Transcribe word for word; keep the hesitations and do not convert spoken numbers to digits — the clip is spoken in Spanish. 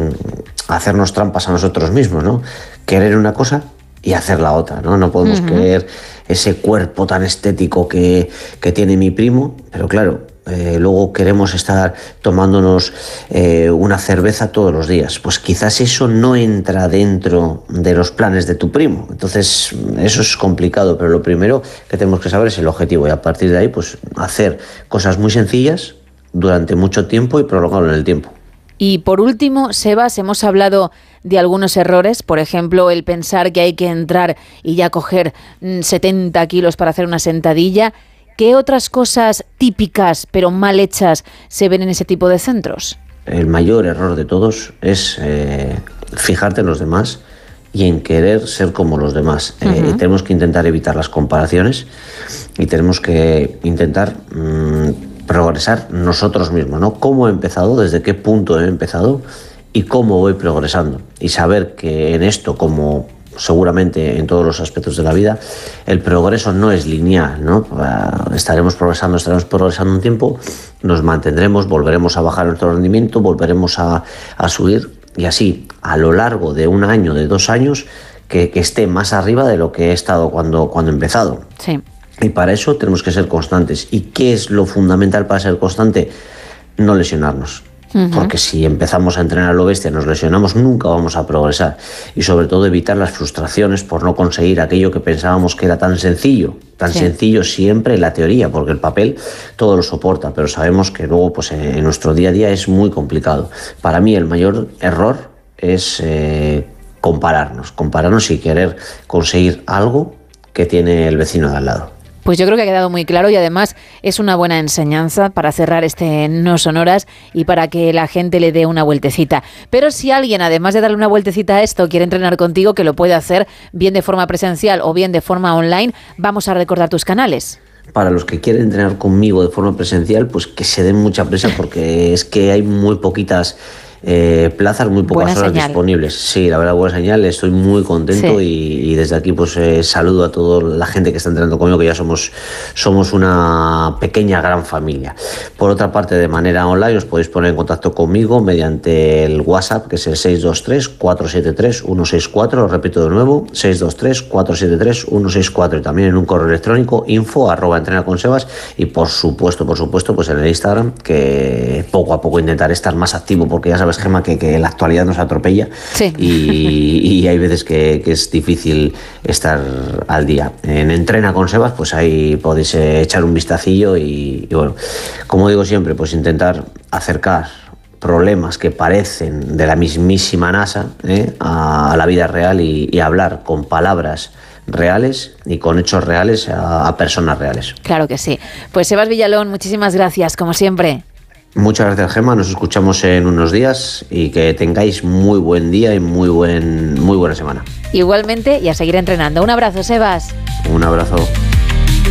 eh, hacernos trampas a nosotros mismos, ¿no? Querer una cosa y hacer la otra, ¿no? No podemos uh-huh. querer ese cuerpo tan estético que, que tiene mi primo, pero claro, eh, luego queremos estar tomándonos eh, una cerveza todos los días. Pues quizás eso no entra dentro de los planes de tu primo. Entonces, eso es complicado, pero lo primero que tenemos que saber es el objetivo y a partir de ahí, pues hacer cosas muy sencillas durante mucho tiempo y prolongarlo en el tiempo. Y por último, Sebas, hemos hablado de algunos errores, por ejemplo, el pensar que hay que entrar y ya coger setenta kilos para hacer una sentadilla. ¿Qué otras cosas típicas, pero mal hechas, se ven en ese tipo de centros? El mayor error de todos es eh, fijarte en los demás y en querer ser como los demás. Uh-huh. Eh, tenemos que intentar evitar las comparaciones y tenemos que intentar mmm, progresar nosotros mismos, ¿no? ¿Cómo he empezado? ¿Desde qué punto he empezado? Y cómo voy progresando. Y saber que en esto, como seguramente en todos los aspectos de la vida, el progreso no es lineal, ¿no? Estaremos progresando, estaremos progresando un tiempo, nos mantendremos, volveremos a bajar nuestro rendimiento, volveremos a, a subir y así a lo largo de un año, de dos años, que, que esté más arriba de lo que he estado cuando, cuando he empezado. Sí. Y para eso tenemos que ser constantes. ¿Y qué es lo fundamental para ser constante? No lesionarnos. Uh-huh. Porque si empezamos a entrenar a lo bestia, nos lesionamos, nunca vamos a progresar. Y sobre todo evitar las frustraciones por no conseguir aquello que pensábamos que era tan sencillo. Tan sí. sencillo siempre en la teoría, porque el papel todo lo soporta, pero sabemos que luego pues, en nuestro día a día es muy complicado. Para mí el mayor error es eh, compararnos. Compararnos y querer conseguir algo que tiene el vecino de al lado. Pues yo creo que ha quedado muy claro y además es una buena enseñanza para cerrar este No Son Horas y para que la gente le dé una vueltecita. Pero si alguien, además de darle una vueltecita a esto, quiere entrenar contigo, que lo puede hacer bien de forma presencial o bien de forma online, vamos a recordar tus canales. Para los que quieren entrenar conmigo de forma presencial, pues que se den mucha prisa porque es que hay muy poquitas eh, plazas, muy pocas buena horas señal. disponibles. Sí, la verdad, buena señal, estoy muy contento sí. y, y desde aquí pues eh, saludo a toda la gente que está entrenando conmigo, que ya somos, somos una pequeña gran familia. Por otra parte, de manera online os podéis poner en contacto conmigo mediante el WhatsApp, que es el seis dos tres, cuatro siete tres, uno seis cuatro, lo repito de nuevo, seis dos tres, cuatro siete tres, uno seis cuatro, y también en un correo electrónico info arroba entrenar con sebas, y por supuesto, por supuesto, pues en el Instagram, que poco a poco intentaré estar más activo, porque ya sabes, Gemma, que, que la actualidad nos atropella sí. y, y hay veces que, que es difícil estar al día. En Entrena con Sebas, pues ahí podéis eh, echar un vistacillo y, y bueno, como digo siempre, pues intentar acercar problemas que parecen de la mismísima NASA eh, a, a la vida real y, y hablar con palabras reales y con hechos reales a, a personas reales. Claro que sí. Pues Sebas Villalón, muchísimas gracias, como siempre. Muchas gracias, Gemma. Nos escuchamos en unos días y que tengáis muy buen día y muy buen, muy buena semana. Igualmente, y a seguir entrenando. Un abrazo, Sebas. Un abrazo.